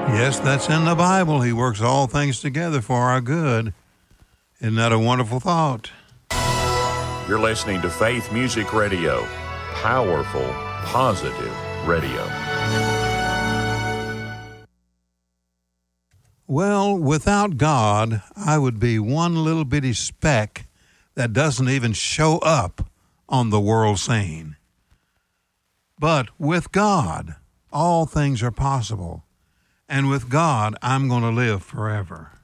Yes, that's in the Bible. He works all things together for our good. Isn't that a wonderful thought? You're listening to Faith Music Radio. Powerful, positive radio. Well, without God, I would be one little bitty speck that doesn't even show up on the world scene. But with God, all things are possible. And with God, I'm going to live forever.